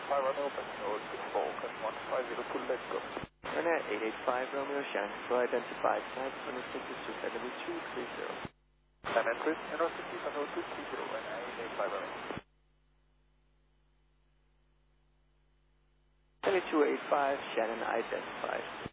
Romeo, Bangalore to Falcon 150 to let go. Ryanair 885 Romeo, Shanghai, so identified, flight 26 is 27230. San Andreas, University, Bangalore 230, Ryanair 885 Romeo. 2285, Shannon identified.